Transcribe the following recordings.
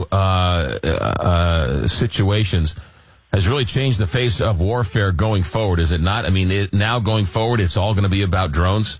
situations has really changed the face of warfare going forward, is it not? I mean, now going forward, it's all going to be about drones?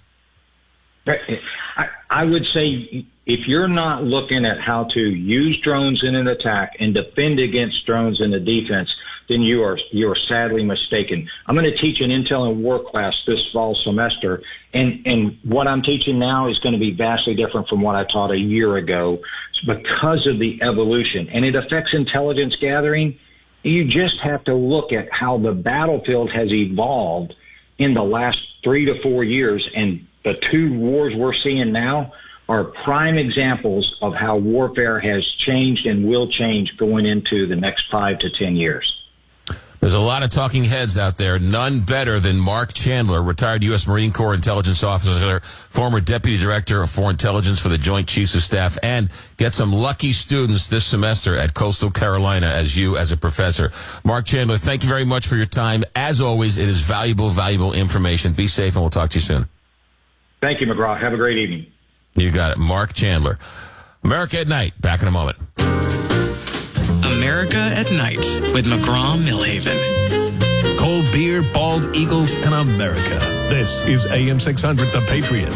I would say if you're not looking at how to use drones in an attack and defend against drones in the defense, then you are sadly mistaken. I'm going to teach an Intel and War class this fall semester, and what I'm teaching now is going to be vastly different from what I taught a year ago because of the evolution, and it affects intelligence gathering. You just have to look at how the battlefield has evolved in the last 3 to 4 years, and the two wars we're seeing now are prime examples of how warfare has changed and will change going into the next 5 to 10 years. There's a lot of talking heads out there, none better than Mark Chandler, retired U.S. Marine Corps intelligence officer, former deputy director of foreign intelligence for the Joint Chiefs of Staff, and get some lucky students this semester at Coastal Carolina as a professor. Mark Chandler, thank you very much for your time. As always, it is valuable information. Be safe, and we'll talk to you soon. Thank you, McGraw. Have a great evening. You got it. Mark Chandler. America at Night. Back in a moment. America at Night with McGraw-Millhaven. Cold beer, bald eagles, and America. This is AM 600, The Patriot.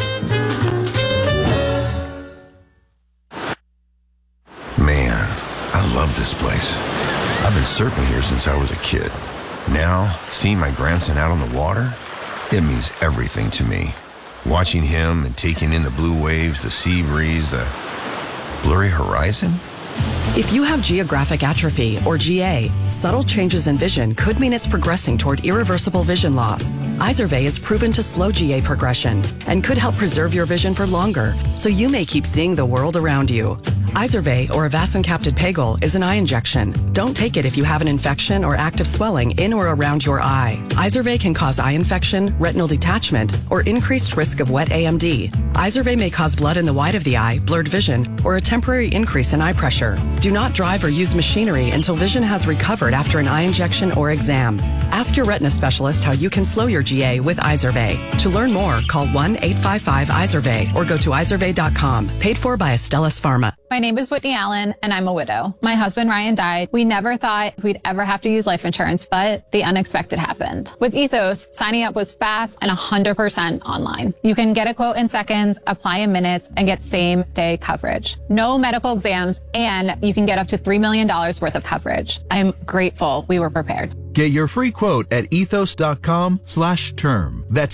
Man, I love this place. I've been surfing here since I was a kid. Now, seeing my grandson out on the water, it means everything to me. Watching him and taking in the blue waves, the sea breeze, the blurry horizon. If you have geographic atrophy, or GA, subtle changes in vision could mean it's progressing toward irreversible vision loss. Izervay is proven to slow GA progression and could help preserve your vision for longer, so you may keep seeing the world around you. Izervay, or avacincaptad pegol, is an eye injection. Don't take it if you have an infection or active swelling in or around your eye. Izervay can cause eye infection, retinal detachment, or increased risk of wet AMD. Izervay may cause blood in the white of the eye, blurred vision, or a temporary increase in eye pressure. Do not drive or use machinery until vision has recovered after an eye injection or exam. Ask your retina specialist how you can slow your GA with Izervay. To learn more, call 1-855-IZERVAY or go to izervay.com. Paid for by Astellas Pharma. My name is Whitney Allen, and I'm a widow. My husband, Ryan, died. We never thought we'd ever have to use life insurance, but the unexpected happened. With Ethos, signing up was fast and 100% online. You can get a quote in seconds, apply in minutes, and get same-day coverage. No medical exams, and you can get up to $3 million worth of coverage. I'm grateful we were prepared. Get your free quote at ethos.com/term. That's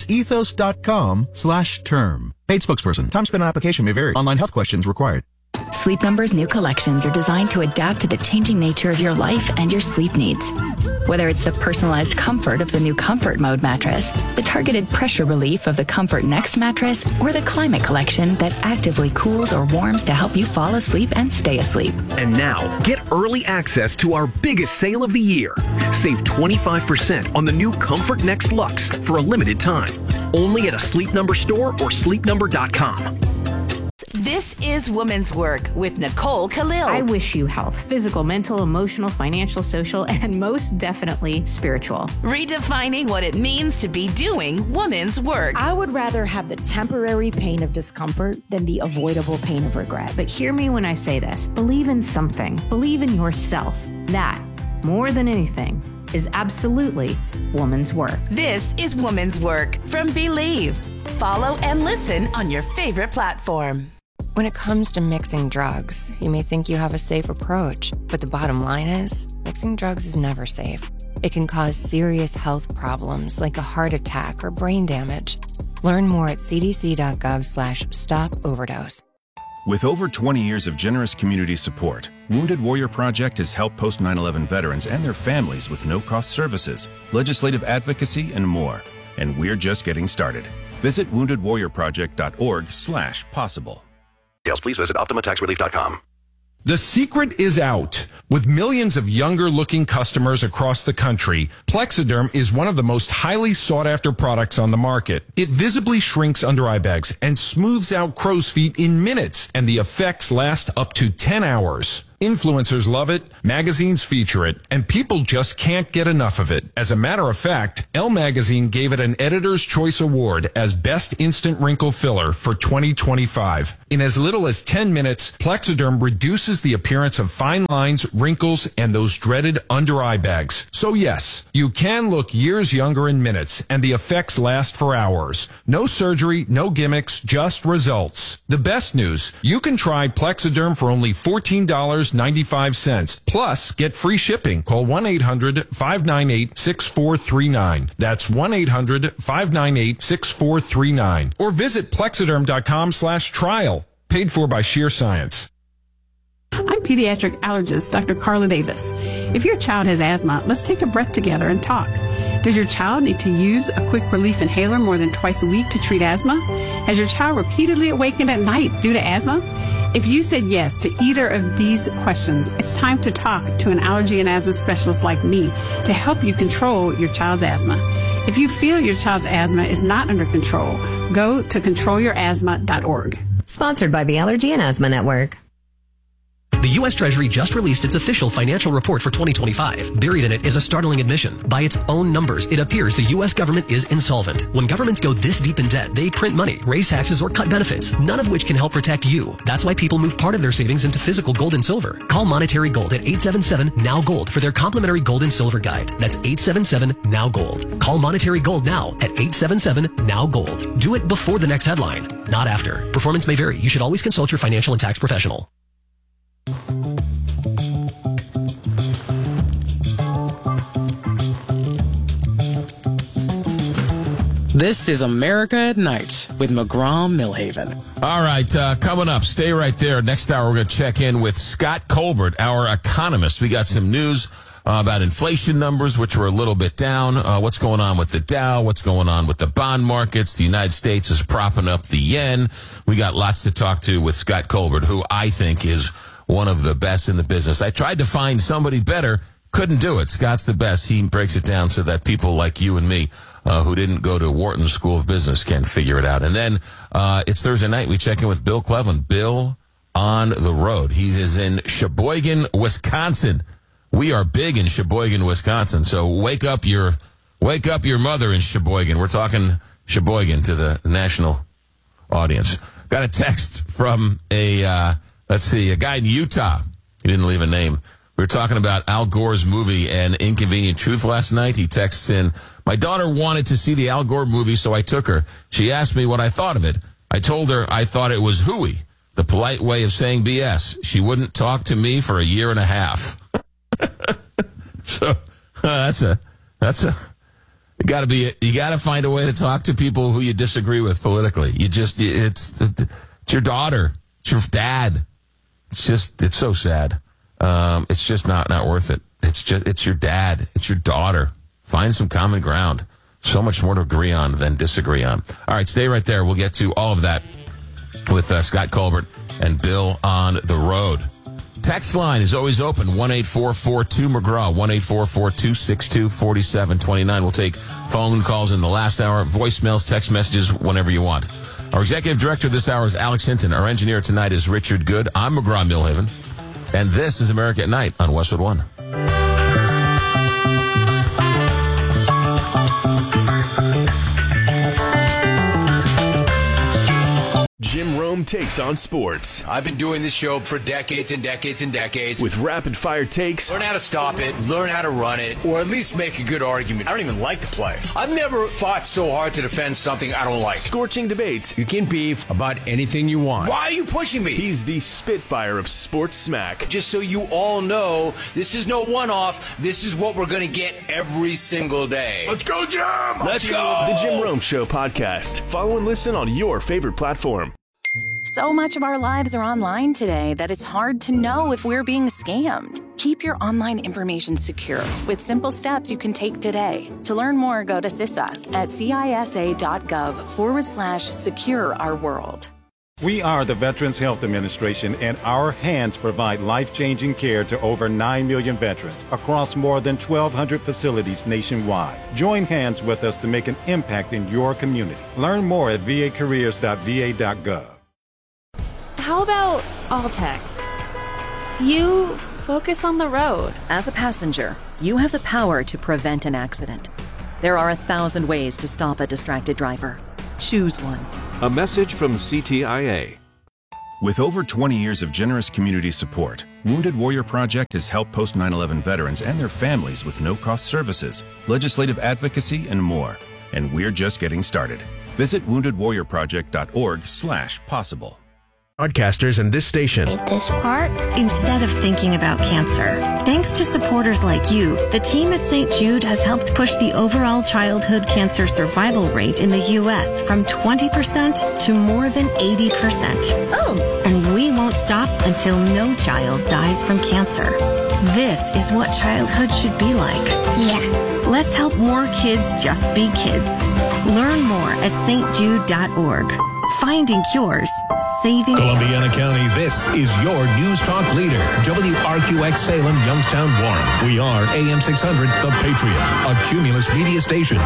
ethos.com/term. Paid spokesperson. Time spent on application may vary. Online health questions required. Sleep Number's new collections are designed to adapt to the changing nature of your life and your sleep needs. Whether it's the personalized comfort of the new Comfort Mode mattress, the targeted pressure relief of the Comfort Next mattress, or the Climate Collection that actively cools or warms to help you fall asleep and stay asleep. And now, get early access to our biggest sale of the year. Save 25% on the new Comfort Next Luxe for a limited time. Only at a Sleep Number store or sleepnumber.com. This is Women's Work with Nicole Khalil. I wish you health, physical, mental, emotional, financial, social, and most definitely spiritual. Redefining what it means to be doing women's work. I would rather have the temporary pain of discomfort than the avoidable pain of regret. But hear me when I say this. Believe in something. Believe in yourself. That, more than anything, is absolutely woman's work. This is Woman's Work from Believe. Follow and listen on your favorite platform. When it comes to mixing drugs, you may think you have a safe approach, but the bottom line is, mixing drugs is never safe. It can cause serious health problems like a heart attack or brain damage. Learn more at cdc.gov/stop-overdose. With over 20 years of generous community support, Wounded Warrior Project has helped post 9/11 veterans and their families with no-cost services, legislative advocacy, and more. And we're just getting started. Visit woundedwarriorproject.org/possible. Yes, please visit OptimaTaxRelief.com. The secret is out. With millions of younger-looking customers across the country, Plexiderm is one of the most highly sought-after products on the market. It visibly shrinks under eye bags and smooths out crow's feet in minutes, and the effects last up to 10 hours. Influencers love it, magazines feature it, and people just can't get enough of it. As a matter of fact, Elle Magazine gave it an Editor's Choice Award as Best Instant Wrinkle Filler for 2025. In as little as 10 minutes, Plexiderm reduces the appearance of fine lines, wrinkles, and those dreaded under-eye bags. So yes, you can look years younger in minutes, and the effects last for hours. No surgery, no gimmicks, just results. The best news, you can try Plexiderm for only $14.95. Plus, get free shipping. Call 1-800-598-6439. That's 1-800-598-6439. Or visit Plexiderm.com/trial. Paid for by Sheer Science. I'm pediatric allergist Dr. Carla Davis. If your child has asthma, let's take a breath together and talk. Does your child need to use a quick relief inhaler more than twice a week to treat asthma? Has your child repeatedly awakened at night due to asthma? If you said yes to either of these questions, it's time to talk to an allergy and asthma specialist like me to help you control your child's asthma. If you feel your child's asthma is not under control, go to controlyourasthma.org. Sponsored by the Allergy and Asthma Network. The U.S. Treasury just released its official financial report for 2025. Buried in it is a startling admission. By its own numbers, it appears the U.S. government is insolvent. When governments go this deep in debt, they print money, raise taxes, or cut benefits, none of which can help protect you. That's why people move part of their savings into physical gold and silver. Call Monetary Gold at 877-NOW-GOLD for their complimentary gold and silver guide. That's 877-NOW-GOLD. Call Monetary Gold now at 877-NOW-GOLD. Do it before the next headline, not after. Performance may vary. You should always consult your financial and tax professional. This is America at Night with McGraw-Milhaven. All right, coming up, stay right there. Next hour, we're going to check in with Scott Colbert, our economist. We got some news about inflation numbers, which were a little bit down. What's going on with the Dow? What's going on with the bond markets? The United States is propping up the yen. We got lots to talk to with Scott Colbert, who I think is one of the best in the business. I tried to find somebody better, couldn't do it. Scott's the best. He breaks it down so that people like you and me, who didn't go to Wharton School of Business, can figure it out. And then it's Thursday night. We check in with Bill Cleveland. Bill on the road. He is in Sheboygan, Wisconsin. We are big in Sheboygan, Wisconsin. So wake up your mother in Sheboygan. We're talking Sheboygan to the national audience. Got a text from a guy in Utah. He didn't leave a name. We were talking about Al Gore's movie An Inconvenient Truth last night. He texts in, my daughter wanted to see the Al Gore movie, so I took her. She asked me what I thought of it. I told her I thought it was hooey, the polite way of saying BS. She wouldn't talk to me for a year and a half. So that's a you got to find a way to talk to people who you disagree with politically. It's your daughter, it's your dad. It's so sad. It's just not worth it. It's your dad. It's your daughter. Find some common ground. So much more to agree on than disagree on. All right, stay right there. We'll get to all of that with Scott Colbert and Bill on the road. Text line is always open, 1-844-2-McGraw, 1-844-262-4729. We'll take phone calls in the last hour, voicemails, text messages, whenever you want. Our executive director this hour is Alex Hinton. Our engineer tonight is Richard Good. I'm McGraw-Milhaven. And this is America at Night on Westwood One. Jim Rome takes on sports. I've been doing this show for decades and decades and decades. With rapid-fire takes. Learn how to stop it, learn how to run it, or at least make a good argument. I don't even like the play. I've never fought so hard to defend something I don't like. Scorching debates. You can beef about anything you want. Why are you pushing me? He's the Spitfire of sports smack. Just so you all know, this is no one-off. This is what we're going to get every single day. Let's go, Jim! Let's go! The Jim Rome Show podcast. Follow and listen on your favorite platform. So much of our lives are online today that it's hard to know if we're being scammed. Keep your online information secure with simple steps you can take today. To learn more, go to CISA at cisa.gov/secure our world. We are the Veterans Health Administration, and our hands provide life-changing care to over 9 million veterans across more than 1,200 facilities nationwide. Join hands with us to make an impact in your community. Learn more at vacareers.va.gov. How about all text? You focus on the road. As a passenger, you have the power to prevent an accident. There are 1,000 ways to stop a distracted driver. Choose one. A message from CTIA. With over 20 years of generous community support, Wounded Warrior Project has helped post 9/11 veterans and their families with no-cost services, legislative advocacy, and more. And we're just getting started. Visit woundedwarriorproject.org/possible. Broadcasters in this station. This part? Instead of thinking about cancer. Thanks to supporters like you, the team at St. Jude has helped push the overall childhood cancer survival rate in the U.S. from 20% to more than 80%. Oh! And we won't stop until no child dies from cancer. This is what childhood should be like. Yeah. Let's help more kids just be kids. Learn more at stjude.org. Finding cures, saving... Columbiana County, this is your News Talk leader. WRQX Salem, Youngstown, Warren. We are AM 600, The Patriot, a Cumulus media station.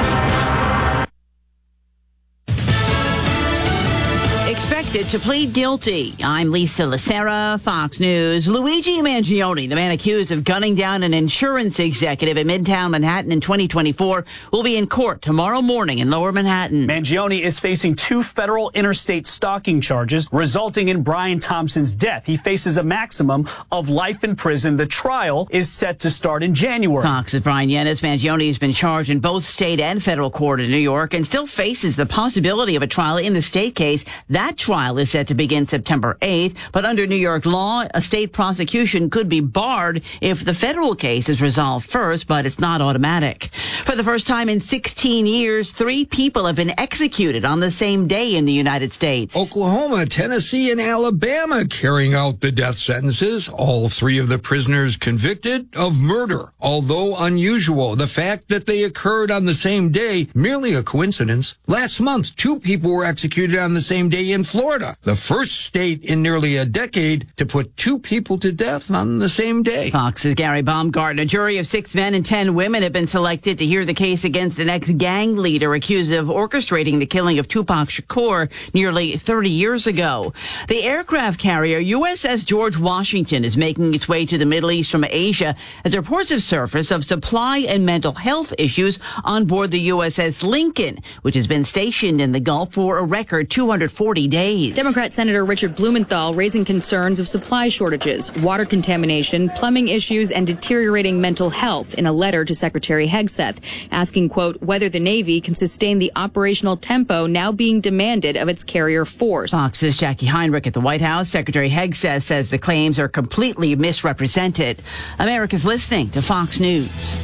Expected to plead guilty. I'm Lisa Lacera, Fox News. Luigi Mangione, the man accused of gunning down an insurance executive in Midtown Manhattan in 2024, will be in court tomorrow morning in Lower Manhattan. Mangione is facing 2 federal interstate stalking charges resulting in Brian Thompson's death. He faces a maximum of life in prison. The trial is set to start in January. Fox's Brian Yennis. Mangione has been charged in both state and federal court in New York and still faces the possibility of a trial in the state case. That trial is set to begin September 8th, but under New York law, a state prosecution could be barred if the federal case is resolved first, but it's not automatic. For the first time in 16 years, 3 people have been executed on the same day in the United States. Oklahoma, Tennessee, and Alabama carrying out the death sentences. All 3 of the prisoners convicted of murder. Although unusual, the fact that they occurred on the same day, merely a coincidence. Last month, 2 people were executed on the same day in Florida, the first state in nearly a decade to put 2 people to death on the same day. Fox's Gary Baumgarten. A jury of 6 men and 10 women have been selected to hear the case against an ex-gang leader accused of orchestrating the killing of Tupac Shakur nearly 30 years ago. The aircraft carrier USS George Washington is making its way to the Middle East from Asia as reports have surfaced of supply and mental health issues on board the USS Lincoln, which has been stationed in the Gulf for a record 240 days. Democrat Senator Richard Blumenthal raising concerns of supply shortages, water contamination, plumbing issues, and deteriorating mental health in a letter to Secretary Hegseth, asking, quote, whether the Navy can sustain the operational tempo now being demanded of its carrier force. Fox's Jackie Heinrich at the White House. Secretary Hegseth says the claims are completely misrepresented. America's listening to Fox News.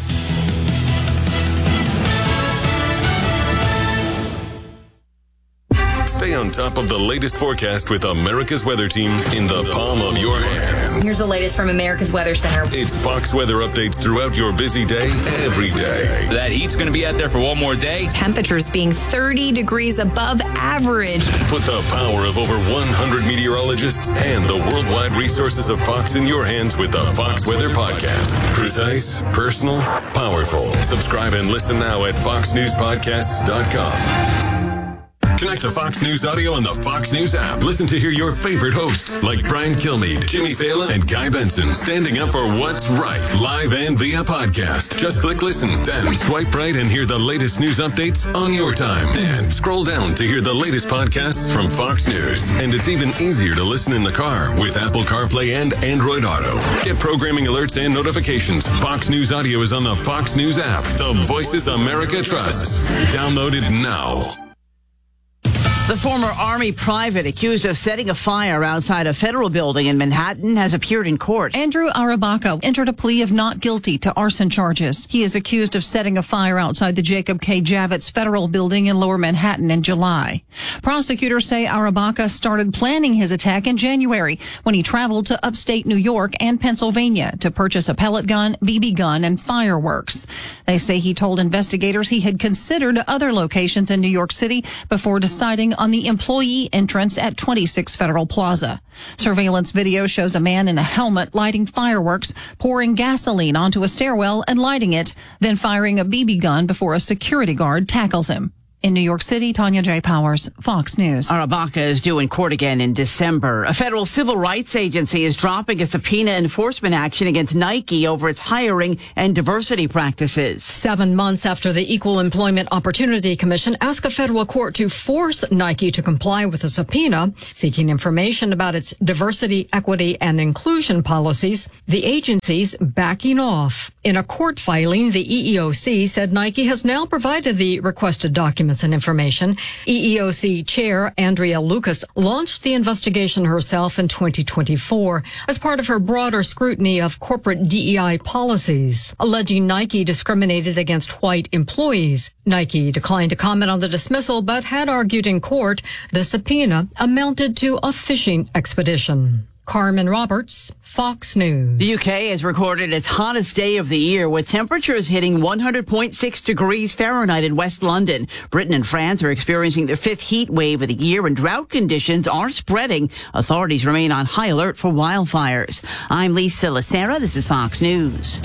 Stay on top of the latest forecast with America's Weather Team in the palm of your hands. Here's the latest from America's Weather Center. It's Fox weather updates throughout your busy day, every day. That heat's going to be out there for one more day. Temperatures being 30 degrees above average. Put the power of over 100 meteorologists and the worldwide resources of Fox in your hands with the Fox Weather Podcast. Precise, personal, powerful. Subscribe and listen now at foxnewspodcasts.com. Connect to Fox News Audio on the Fox News app. Listen to hear your favorite hosts like Brian Kilmeade, Jimmy Fallon, and Guy Benson standing up for what's right, live and via podcast. Just click listen, then swipe right and hear the latest news updates on your time. And scroll down to hear the latest podcasts from Fox News. And it's even easier to listen in the car with Apple CarPlay and Android Auto. Get programming alerts and notifications. Fox News Audio is on the Fox News app. The voices America trusts. Download it now. The former Army private accused of setting a fire outside a federal building in Manhattan has appeared in court. Andrew Arabaco entered a plea of not guilty to arson charges. He is accused of setting a fire outside the Jacob K. Javits Federal Building in Lower Manhattan in July. Prosecutors say Arabaca started planning his attack in January when he traveled to upstate New York and Pennsylvania to purchase a pellet gun, BB gun, and fireworks. They say he told investigators he had considered other locations in New York City before deciding on the employee entrance at 26 Federal Plaza. Surveillance video shows a man in a helmet lighting fireworks, pouring gasoline onto a stairwell and lighting it, then firing a BB gun before a security guard tackles him. In New York City, Tanya J. Powers, Fox News. Arabaka is due in court again in December. A federal civil rights agency is dropping a subpoena enforcement action against Nike over its hiring and diversity practices. 7 months after the Equal Employment Opportunity Commission asked a federal court to force Nike to comply with a subpoena seeking information about its diversity, equity, and inclusion policies, the agency's backing off. In a court filing, the EEOC said Nike has now provided the requested documents and information. EEOC Chair Andrea Lucas launched the investigation herself in 2024 as part of her broader scrutiny of corporate DEI policies, alleging Nike discriminated against white employees. Nike declined to comment on the dismissal, but had argued in court the subpoena amounted to a fishing expedition. Carmen Roberts, Fox News. The UK has recorded its hottest day of the year with temperatures hitting 100.6 degrees Fahrenheit in West London. Britain and France are experiencing their fifth heat wave of the year and drought conditions are spreading. Authorities remain on high alert for wildfires. I'm Lisa Lacera. This is Fox News.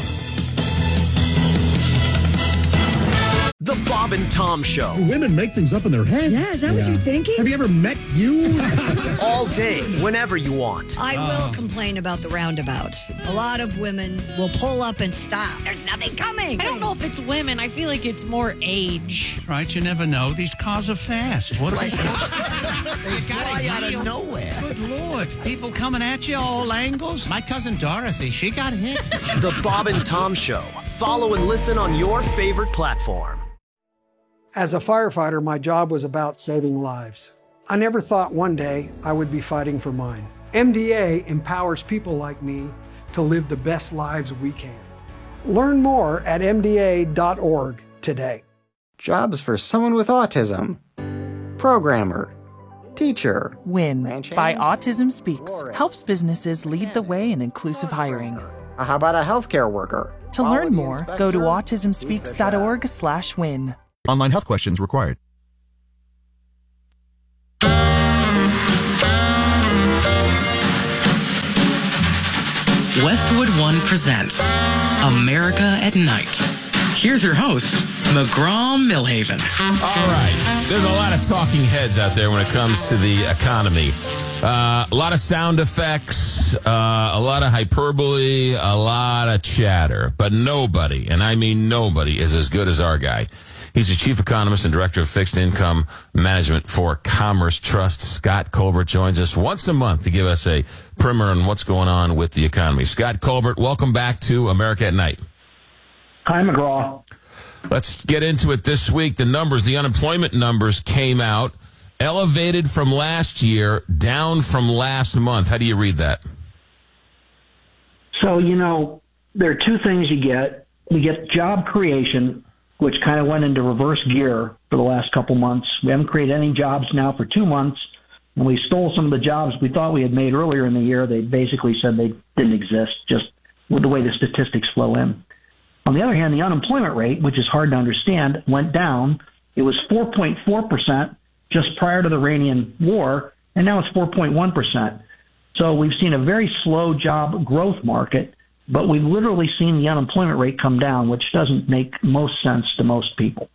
The Bob and Tom Show. Women make things up in their head. Yeah, is that what you're thinking? Have you ever met you? All day, whenever you want. I will complain about the roundabouts. A lot of women will pull up and stop. There's nothing coming. I don't know if it's women. I feel like it's more age. Right, you never know. These cars are fast. What They fly out of nowhere. Good Lord. People coming at you all angles. My cousin Dorothy, she got hit. The Bob and Tom Show. Follow and listen on your favorite platform. As a firefighter, my job was about saving lives. I never thought one day I would be fighting for mine. MDA empowers people like me to live the best lives we can. Learn more at MDA.org today. Jobs for someone with autism. Programmer. Teacher. WIN by Autism Speaks helps businesses lead the way in inclusive hiring. How about a healthcare worker? To learn more, go to autismspeaks.org/win. Online health questions required. Westwood One presents America at Night. Here's your host, McGraw-Milhaven. All right. There's a lot of talking heads out there when it comes to the economy. A lot of sound effects, a lot of hyperbole, a lot of chatter. But nobody, and I mean nobody, is as good as our guy. He's the chief economist and director of fixed income management for Commerce Trust. Scott Colbert joins us once a month to give us a primer on what's going on with the economy. Scott Colbert, welcome back to America at Night. Hi, McGraw. Let's get into it this week. The unemployment numbers came out, elevated from last year, down from last month. How do you read that? So, there are two things you get. We get job creation, which kind of went into reverse gear for the last couple months. We haven't created any jobs now for 2 months, and we stole some of the jobs we thought we had made earlier in the year. They basically said they didn't exist, just with the way the statistics flow in. On the other hand, the unemployment rate, which is hard to understand, went down. It was 4.4% just prior to the Iranian war, and now it's 4.1%. So we've seen a very slow job growth market, but we've literally seen the unemployment rate come down, which doesn't make most sense to most people.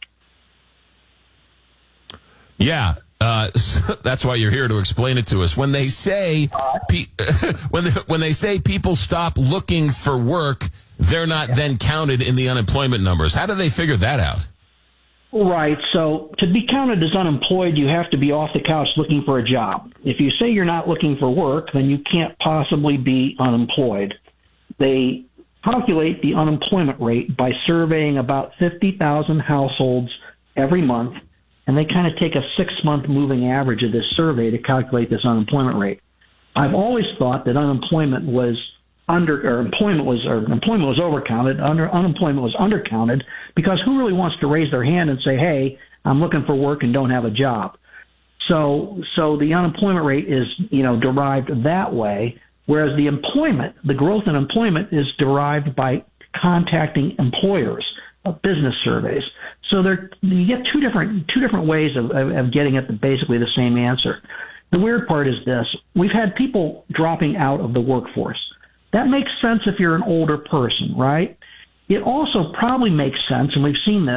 Yeah, that's why you're here to explain it to us. When they say when they say people stop looking for work, they're not then counted in the unemployment numbers. How do they figure that out? Right. So to be counted as unemployed, you have to be off the couch looking for a job. If you say you're not looking for work, then you can't possibly be unemployed. They calculate the unemployment rate by surveying about 50,000 households every month, and they kind of take a 6-month moving average of this survey to calculate this unemployment rate. I've always thought that unemployment was employment was overcounted, unemployment was undercounted, because who really wants to raise their hand and say, hey, I'm looking for work and don't have a job? So the unemployment rate is, derived that way, whereas the growth in employment is derived by contacting employers, business surveys. So you get two different ways of getting at basically the same answer. The weird part is this. We've had people dropping out of the workforce. That makes sense if you're an older person, right? It also probably makes sense, and we've seen this,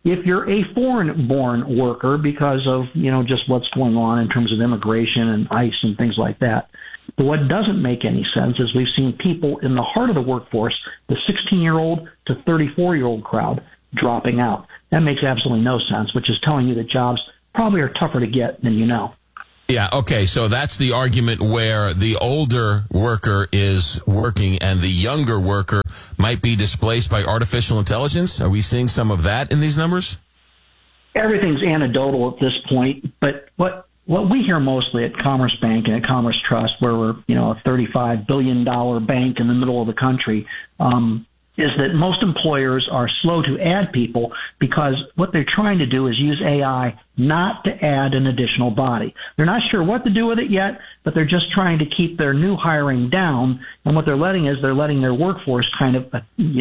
if you're a foreign-born worker because of, just what's going on in terms of immigration and ICE and things like that. But what doesn't make any sense is we've seen people in the heart of the workforce, the 16-year-old to 34-year-old crowd, dropping out. That makes absolutely no sense, which is telling you that jobs probably are tougher to get than you know. Yeah, okay, so that's the argument where the older worker is working and the younger worker might be displaced by artificial intelligence. Are we seeing some of that in these numbers? Everything's anecdotal at this point, but what we hear mostly at Commerce Bank and at Commerce Trust, where we're, a $35 billion bank in the middle of the country, is that most employers are slow to add people because what they're trying to do is use AI not to add an additional body. They're not sure what to do with it yet, but they're just trying to keep their new hiring down. And what they're letting their workforce kind of,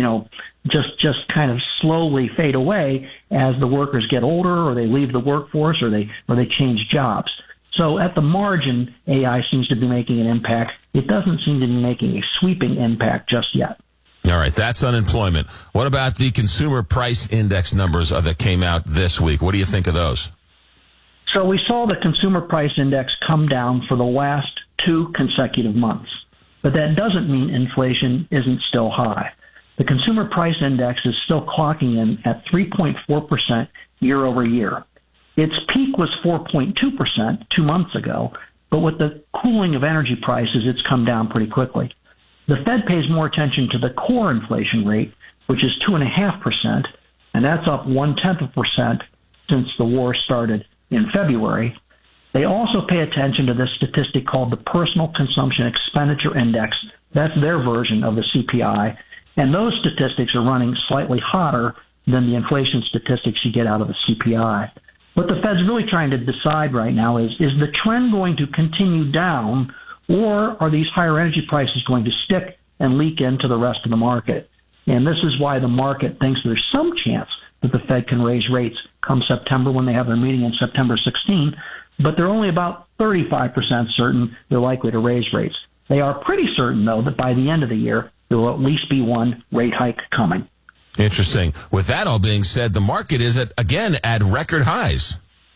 just kind of slowly fade away as the workers get older or they leave the workforce or they change jobs. So at the margin, AI seems to be making an impact. It doesn't seem to be making a sweeping impact just yet. All right, that's unemployment. What about the consumer price index numbers that came out this week? What do you think of those? So we saw the consumer price index come down for the last 2 consecutive months, but that doesn't mean inflation isn't still high. The consumer price index is still clocking in at 3.4% year over year. Its peak was 4.2% 2 months ago, but with the cooling of energy prices, it's come down pretty quickly. The Fed pays more attention to the core inflation rate, which is 2.5%, and that's up 0.1% since the war started in February. They also pay attention to this statistic called the Personal Consumption Expenditure Index. That's their version of the CPI, and those statistics are running slightly hotter than the inflation statistics you get out of the CPI. What the Fed's really trying to decide right now is the trend going to continue down, or are these higher energy prices going to stick and leak into the rest of the market? And this is why the market thinks there's some chance that the Fed can raise rates come September when they have their meeting in September 16, but they're only about 35% certain they're likely to raise rates. They are pretty certain, though, that by the end of the year, there will at least be one rate hike coming. Interesting. With that all being said, the market is, again, at record highs.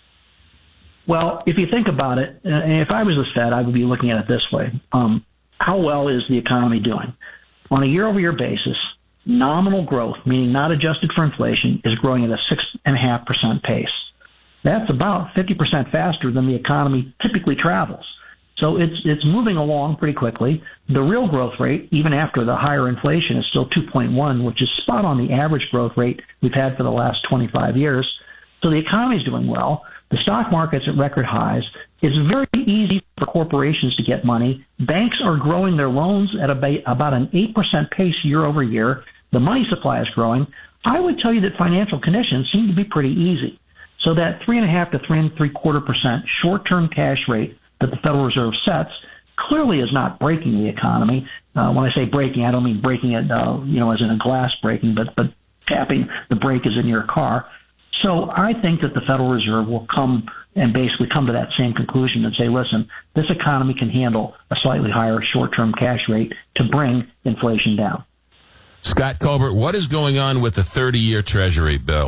Well, if you think about it, if I was the Fed, I would be looking at it this way. How well is the economy doing? On a year-over-year basis, nominal growth, meaning not adjusted for inflation, is growing at a 6.5% pace. That's about 50% faster than the economy typically travels. So it's moving along pretty quickly. The real growth rate, even after the higher inflation, is still 2.1, which is spot on the average growth rate we've had for the last 25 years. So the economy is doing well. The stock market's at record highs. It's very easy for corporations to get money. Banks are growing their loans at about an 8% pace year over year. The money supply is growing. I would tell you that financial conditions seem to be pretty easy. So that 3.5% to 3.75% short-term cash rate that the Federal Reserve sets clearly is not breaking the economy. When I say breaking, I don't mean breaking it, as in a glass breaking, but tapping the brake as in your car. So I think that the Federal Reserve will come to that same conclusion and say, listen, this economy can handle a slightly higher short-term cash rate to bring inflation down. Scott Colbert, what is going on with the 30-year Treasury bill?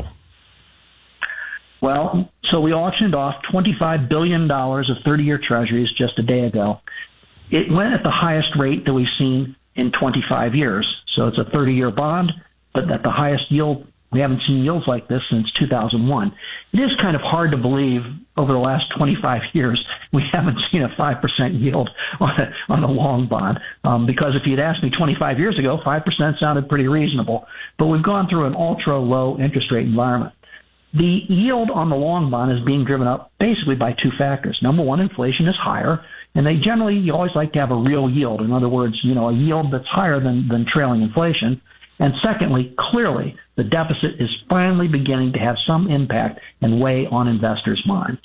Well, so we auctioned off $25 billion of 30-year Treasuries just a day ago. It went at the highest rate that we've seen in 25 years. So it's a 30-year bond, but at the highest yield. We haven't seen yields like this since 2001. It is kind of hard to believe over the last 25 years we haven't seen a 5% yield on a long bond. Because if you'd asked me 25 years ago, 5% sounded pretty reasonable. But we've gone through an ultra-low interest rate environment. The yield on the long bond is being driven up basically by 2 factors. Number one, inflation is higher, and you always like to have a real yield. In other words, a yield that's higher than trailing inflation. And secondly, clearly, the deficit is finally beginning to have some impact and weigh on investors' minds.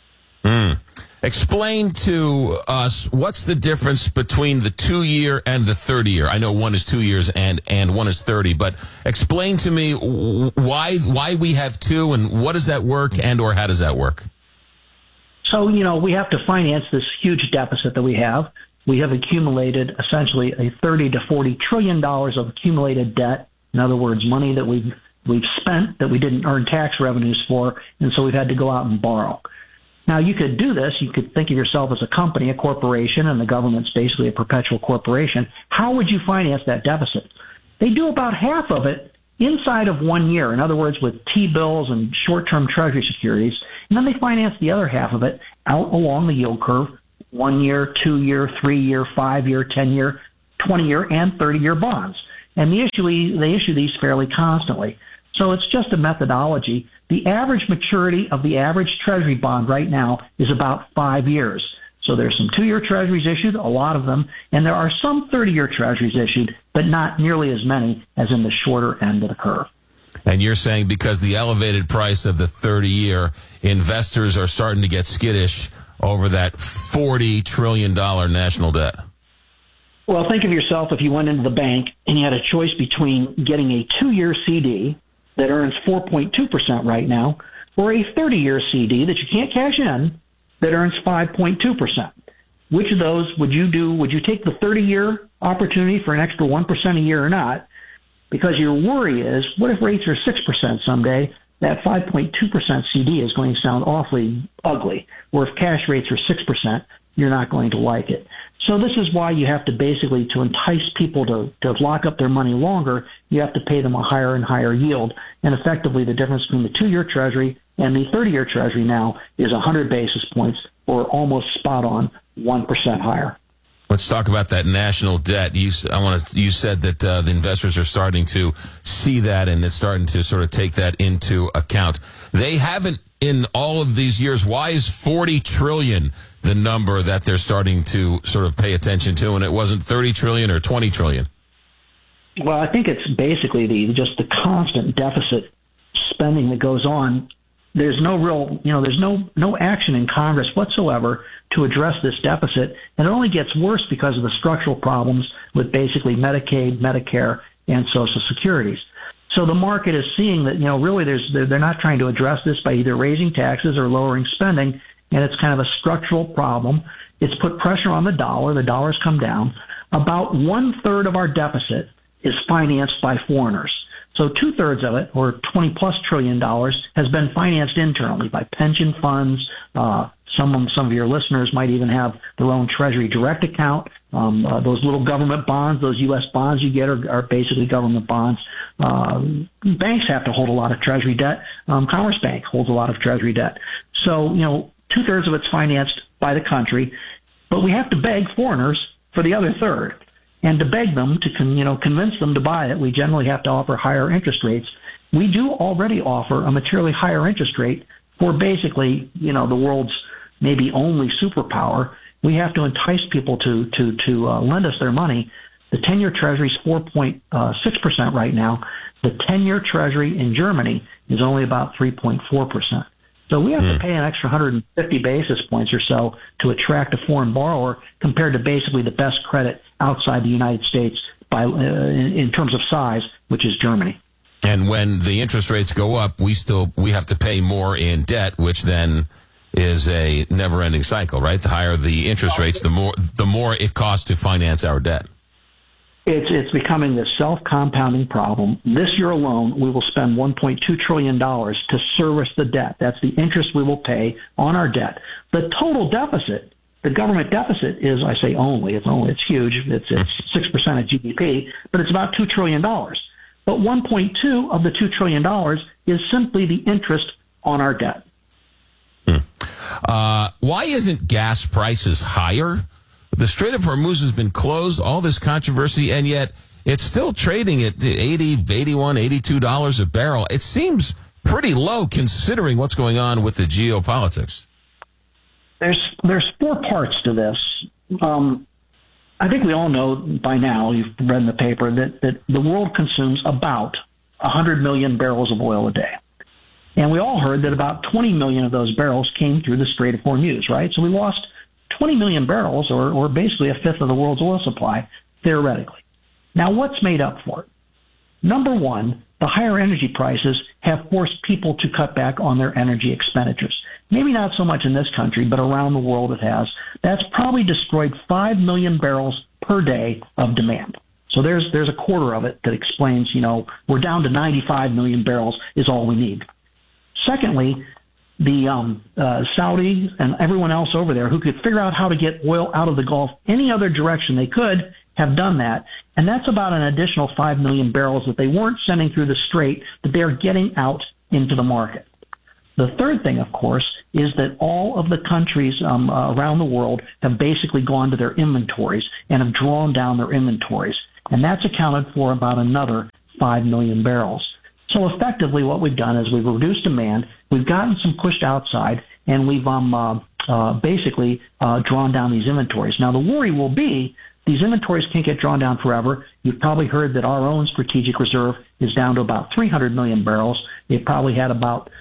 Explain to us what's the difference between the 2-year and the 30-year. I know one is 2 years and one is 30, but explain to me why we have 2 and what does that work or how does that work? So, we have to finance this huge deficit that we have. We have accumulated essentially a $30 to $40 trillion of accumulated debt. In other words, money that we've we've spent that we didn't earn tax revenues for, and so we've had to go out and borrow. Now, you could do this. You could think of yourself as a company, a corporation, and the government's basically a perpetual corporation. How would you finance that deficit? They do about half of it inside of 1 year. In other words, with T-bills and short-term Treasury securities. And then they finance the other half of it out along the yield curve, 1 year, 2 year, 3 year, 5 year, 10 year, 20 year, and 30-year they issue these fairly constantly. So it's just a methodology. The average maturity of the average Treasury bond right now is about 5 years. So there's some 2-year Treasuries issued, a lot of them, and there are some 30-year Treasuries issued, but not nearly as many as in the shorter end of the curve. And you're saying because the elevated price of the 30-year, investors are starting to get skittish over that $40 trillion national debt. Well, think of yourself if you went into the bank and you had a choice between getting a 2-year CD that earns 4.2% right now, or a 30-year CD that you can't cash in that earns 5.2%. Which of those would you do? Would you take the 30-year opportunity for an extra 1% a year or not? Because your worry is, what if rates are 6% someday? That 5.2% CD is going to sound awfully ugly. Or if cash rates are 6%, you're not going to like it. So this is why you have to basically, to entice people to lock up their money longer, you have to pay them a higher and higher yield. And effectively, the difference between the 2-year Treasury and the 30-year Treasury now is 100 basis points, or almost spot on 1% higher. Let's talk about that national debt. You said that the investors are starting to see that, and it's starting to sort of take that into account. They haven't in all of these years. Why is $40 trillion the number that they're starting to sort of pay attention to, and it wasn't $30 trillion or $20 trillion? Well, I think it's basically the constant deficit spending that goes on. There's no real, there's no action in Congress whatsoever to address this deficit, and it only gets worse because of the structural problems with basically Medicaid, Medicare, and Social Securities. So the market is seeing that, really they're not trying to address this by either raising taxes or lowering spending, and it's kind of a structural problem. It's put pressure on the dollar. The dollar's come down. About 1/3 of our deficit is financed by foreigners. So 2/3 of it, or $20+ trillion, has been financed internally by pension funds. Some of your listeners might even have their own Treasury Direct account. Those little government bonds, those U.S. bonds you get are basically government bonds. Banks have to hold a lot of Treasury debt. Commerce Bank holds a lot of Treasury debt. So, 2/3 of it's financed by the country, but we have to beg foreigners for the other third. And to beg them to, convince them to buy it, we generally have to offer higher interest rates. We do already offer a materially higher interest rate for basically, the world's maybe only superpower. We have to entice people to lend us their money. The 10-year Treasury is 4.6% right now. The 10-year Treasury in Germany is only about 3.4%. So we have to pay an extra 150 basis points or so to attract a foreign borrower compared to basically the best credit outside the United States in terms of size, which is Germany. And when the interest rates go up, we have to pay more in debt, which then is a never-ending cycle, right? The higher the interest rates, the more it costs to finance our debt. It's becoming this self-compounding problem. This year alone, we will spend $1.2 trillion to service the debt. That's the interest we will pay on our debt. The total deficit, the government deficit is, I say it's huge. It's 6% of GDP, but it's about $2 trillion. But 1.2 of the $2 trillion is simply the interest on our debt. Why isn't gas prices higher? The Strait of Hormuz has been closed, all this controversy, and yet it's still trading at $80, $81, $82 a barrel. It seems pretty low considering what's going on with the geopolitics. There's 4 parts to this. I think we all know by now, you've read in the paper, that the world consumes about 100 million barrels of oil a day. And we all heard that about 20 million of those barrels came through the Strait of Hormuz, right? So we lost 20 million barrels, or basically a fifth of the world's oil supply, theoretically. Now, what's made up for it? Number one, the higher energy prices have forced people to cut back on their energy expenditures. Maybe not so much in this country, but around the world it has. That's probably destroyed 5 million barrels per day of demand. So there's a quarter of it that explains, we're down to 95 million barrels is all we need. Secondly, the Saudis and everyone else over there who could figure out how to get oil out of the Gulf any other direction they could have done that. And that's about an additional 5 million barrels that they weren't sending through the Strait that they're getting out into the market. The third thing, of course, is that all of the countries around the world have basically gone to their inventories and have drawn down their inventories. And that's accounted for about another 5 million barrels. So effectively what we've done is we've reduced demand, we've gotten some pushed outside, and we've basically drawn down these inventories. Now the worry will be these inventories can't get drawn down forever. You've probably heard that our own strategic reserve is down to about 300 million barrels. It probably had about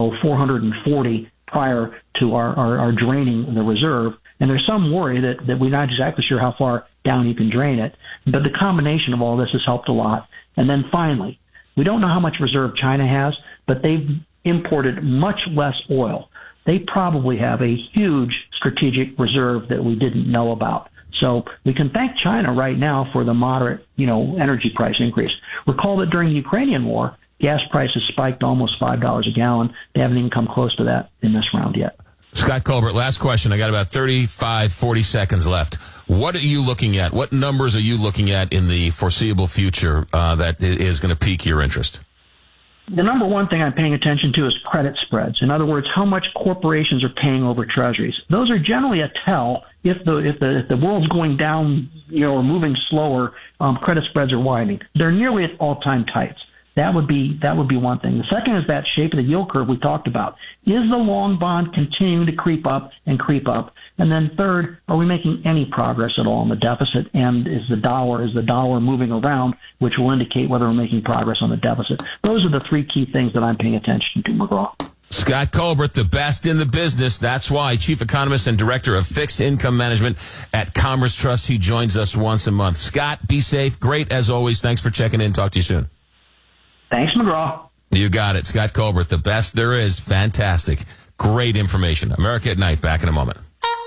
440 prior to our draining the reserve. And there's some worry that we're not exactly sure how far down you can drain it. But the combination of all this has helped a lot. And then finally, we don't know how much reserve China has, but they've imported much less oil. They probably have a huge strategic reserve that we didn't know about. So we can thank China right now for the moderate, energy price increase. Recall that during the Ukrainian war, gas prices spiked almost $5 a gallon. They haven't even come close to that in this round yet. Scott Colbert, last question. I got about 40 seconds left. What are you looking at? What numbers are you looking at in the foreseeable future that is going to pique your interest? The number one thing I'm paying attention to is credit spreads. In other words, how much corporations are paying over treasuries. Those are generally a tell if the world's going down, or moving slower. Credit spreads are widening. They're nearly at all-time tights. That would be one thing. The second is that shape of the yield curve we talked about. Is the long bond continuing to creep up and creep up? And then third, are we making any progress at all on the deficit? And is the dollar moving around, which will indicate whether we're making progress on the deficit? Those are the three key things that I'm paying attention to, McGraw. Scott Colbert, the best in the business. That's why. Chief Economist and Director of Fixed Income Management at Commerce Trust. He joins us once a month. Scott, be safe. Great as always. Thanks for checking in. Talk to you soon. Thanks, McGraw. You got it. Scott Colbert, the best there is. Fantastic. Great information. America at Night. Back in a moment.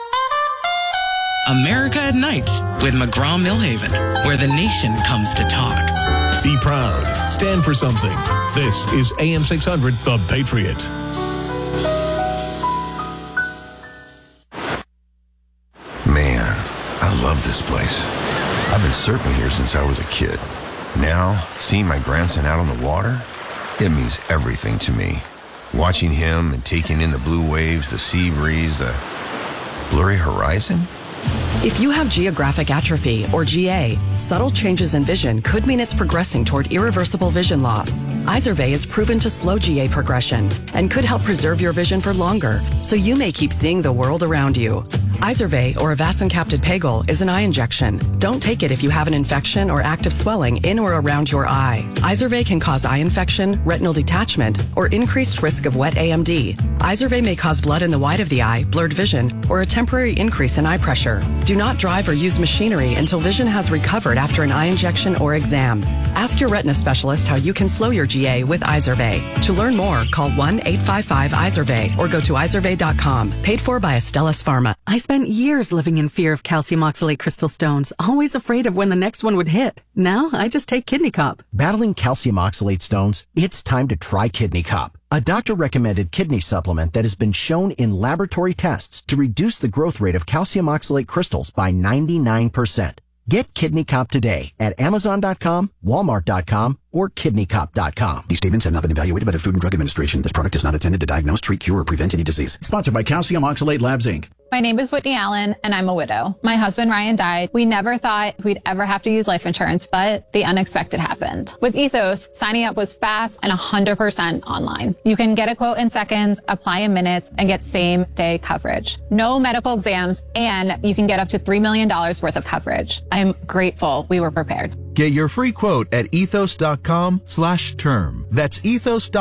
America at Night with McGraw-Millhaven, where the nation comes to talk. Be proud. Stand for something. This is AM 600, The Patriot. Man, I love this place. I've been surfing here since I was a kid. Now, seeing my grandson out on the water, it means everything to me. Watching him and taking in the blue waves, the sea breeze, the blurry horizon. If you have geographic atrophy, or GA, subtle changes in vision could mean it's progressing toward irreversible vision loss. Izervay is proven to slow GA progression and could help preserve your vision for longer, so you may keep seeing the world around you. Izervay, or avacincaptad pegol, is an eye injection. Don't take it if you have an infection or active swelling in or around your eye. Izervay can cause eye infection, retinal detachment, or increased risk of wet AMD. Izervay may cause blood in the white of the eye, blurred vision, or a temporary increase in eye pressure. Do not drive or use machinery until vision has recovered after an eye injection or exam. Ask your retina specialist how you can slow your GA with Izervay. To learn more, call 1-855-IZERVAY or go to izervay.com. Paid for by Astellas Pharma. I spent years living in fear of calcium oxalate crystal stones, always afraid of when the next one would hit. Now I just take Kidney Cop. Battling calcium oxalate stones? It's time to try Kidney Cop, a doctor-recommended kidney supplement that has been shown in laboratory tests to reduce the growth rate of calcium oxalate crystals by 99%. Get Kidney Cop today at Amazon.com, Walmart.com, or KidneyCop.com. These statements have not been evaluated by the Food and Drug Administration. This product is not intended to diagnose, treat, cure, or prevent any disease. Sponsored by Calcium Oxalate Labs, Inc. My name is Whitney Allen, and I'm a widow. My husband, Ryan, died. We never thought we'd ever have to use life insurance, but the unexpected happened. With Ethos, signing up was fast and 100% online. You can get a quote in seconds, apply in minutes, and get same-day coverage. No medical exams, and you can get up to $3 million worth of coverage. I'm grateful we were prepared. Get your free quote at ethos.com/term. That's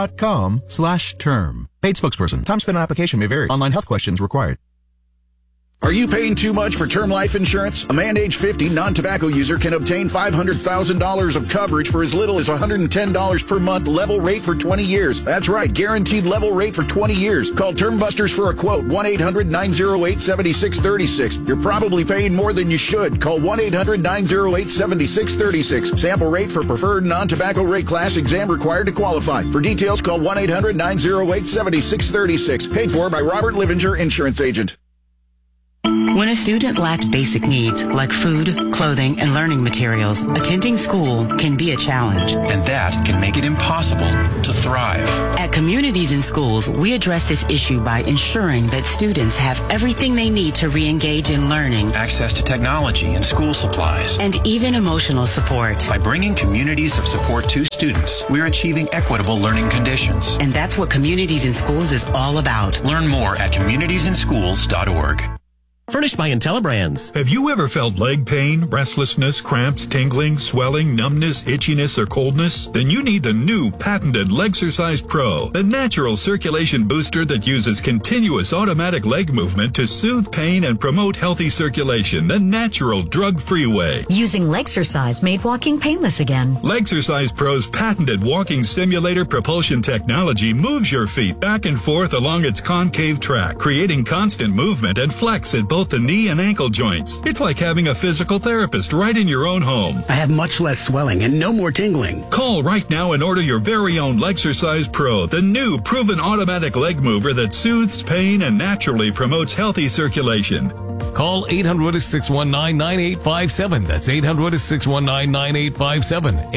ethos.com/term. Paid spokesperson. Time spent on application may vary. Online health questions required. Are you paying too much for term life insurance? A man age 50 non-tobacco user can obtain $500,000 of coverage for as little as $110 per month, level rate for 20 years. That's right, guaranteed level rate for 20 years. Call Term Busters for a quote, 1-800-908-7636. You're probably paying more than you should. Call 1-800-908-7636. Sample rate for preferred non-tobacco rate class, exam required to qualify. For details, call 1-800-908-7636. Paid for by Robert Livinger, Insurance Agent. When a student lacks basic needs like food, clothing, and learning materials, attending school can be a challenge. And that can make it impossible to thrive. At Communities in Schools, we address this issue by ensuring that students have everything they need to re-engage in learning, access to technology and school supplies, and even emotional support. By bringing communities of support to students, we're achieving equitable learning conditions. And that's what Communities in Schools is all about. Learn more at communitiesinschools.org. Furnished by IntelliBrands. Have you ever felt leg pain, restlessness, cramps, tingling, swelling, numbness, itchiness, or coldness? Then you need the new patented Legsercise Pro, the natural circulation booster that uses continuous automatic leg movement to soothe pain and promote healthy circulation the natural drug-free way. Using Legsercise made walking painless again. Legsercise Pro's patented walking simulator propulsion technology moves your feet back and forth along its concave track, creating constant movement and flex at both the knee and ankle joints. It's like having a physical therapist right in your own home. I have much less swelling and no more tingling. Call right now and order your very own Legsercise Pro, the new proven automatic leg mover that soothes pain and naturally promotes healthy circulation. Call 800-619-9857. That's 800-619-9857.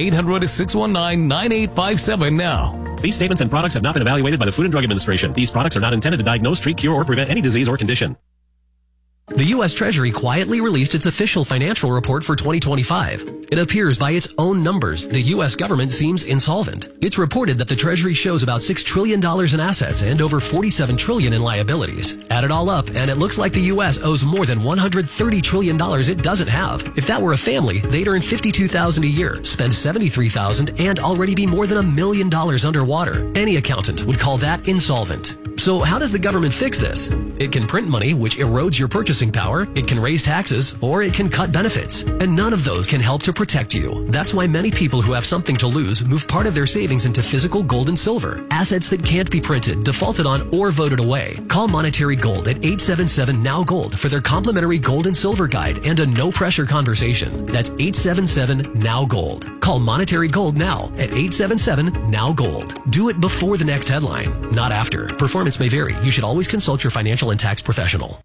800-619-9857 now. These statements and products have not been evaluated by the Food and Drug Administration. These products are not intended to diagnose, treat, cure, or prevent any disease or condition. The U.S. Treasury quietly released its official financial report for 2025. It appears by its own numbers, the U.S. government seems insolvent. It's reported that the Treasury shows about $6 trillion in assets and over $47 trillion in liabilities. Add it all up, and it looks like the U.S. owes more than $130 trillion it doesn't have. If that were a family, they'd earn $52,000 a year, spend $73,000, and already be more than $1 million underwater. Any accountant would call that insolvent. So how does the government fix this? It can print money, which erodes your purchasing power, it can raise taxes, or it can cut benefits. And none of those can help to protect you. That's why many people who have something to lose move part of their savings into physical gold and silver, assets that can't be printed, defaulted on, or voted away. Call Monetary Gold at 877-NOW-GOLD for their complimentary gold and silver guide and a no-pressure conversation. That's 877-NOW-GOLD. Call Monetary Gold now at 877-NOW-GOLD. Do it before the next headline, not after. Performance may vary. You should always consult your financial and tax professional.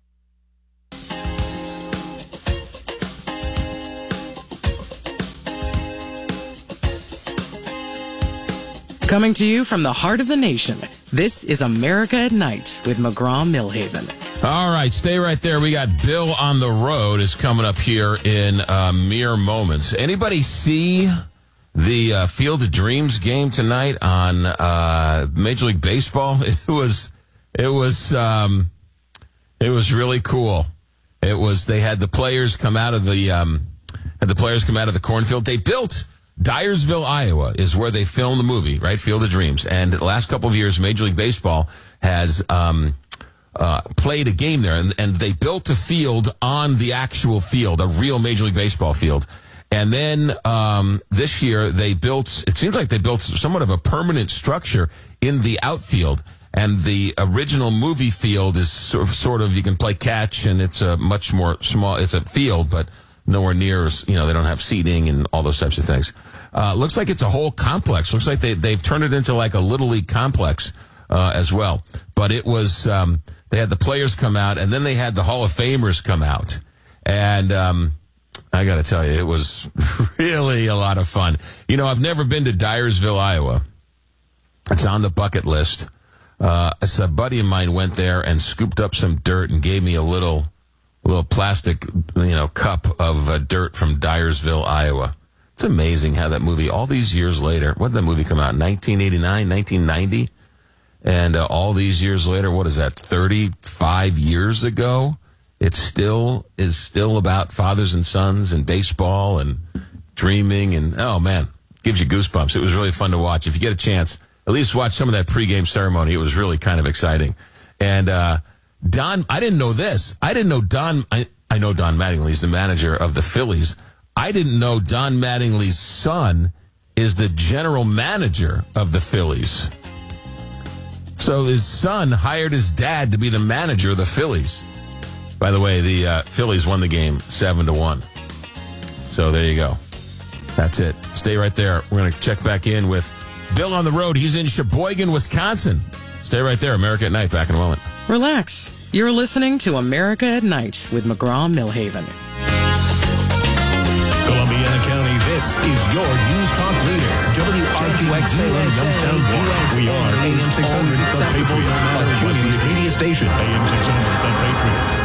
Coming to you from the heart of the nation, this is America at Night with McGraw-Millhaven. All right, stay right there. We got Bill on the Road is coming up here in mere moments. Anybody see the Field of Dreams game tonight on Major League Baseball? It was really cool. They had the players come out of the cornfield. They built Dyersville, Iowa is where they filmed the movie, right? Field of Dreams. And the last couple of years, Major League Baseball has played a game there, and they built a field on the actual field, a real Major League Baseball field. And then this year, it seems like they built somewhat of a permanent structure in the outfield. And the original movie field is sort of you can play catch, and it's a much more small, it's a field, but nowhere near, they don't have seating and all those types of things. Looks like it's a whole complex. Looks like they've turned it into like a Little League complex as well. But it was, they had the players come out, and then they had the Hall of Famers come out. And I got to tell you, it was really a lot of fun. I've never been to Dyersville, Iowa. It's on the bucket list. A buddy of mine went there and scooped up some dirt and gave me a little plastic, cup of dirt from Dyersville, Iowa. It's amazing how that movie, all these years later, when did that movie come out? 1989, 1990? And all these years later, what is that, 35 years ago? It still is about fathers and sons and baseball and dreaming. And, oh, man, gives you goosebumps. It was really fun to watch. If you get a chance, at least watch some of that pregame ceremony. It was really kind of exciting. And I didn't know this. I didn't know I know Don Mattingly's the manager of the Phillies. I didn't know Don Mattingly's son is the general manager of the Phillies. So his son hired his dad to be the manager of the Phillies. By the way, the Phillies won the game 7-1. So there you go. That's it. Stay right there. We're going to check back in with Bill on the road. He's in Sheboygan, Wisconsin. Stay right there. America at Night, back in a moment. Relax. You're listening to America at Night with McGraw-Millhaven. Columbiana County, this is your news talk leader. WRQX Salem, Youngstown, Warren. We are AM 600, The Patriot, a community media station. AM 600, The Patriot.